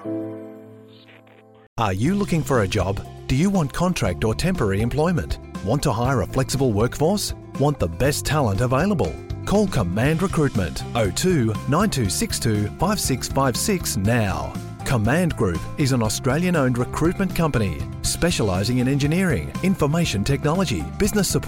Are you looking for a job? Do you want contract or temporary employment? Want to hire a flexible workforce? Want the best talent available? Call Command Recruitment 02 9262 5656 now. Command Group is an Australian-owned recruitment company specialising in engineering, information technology, business support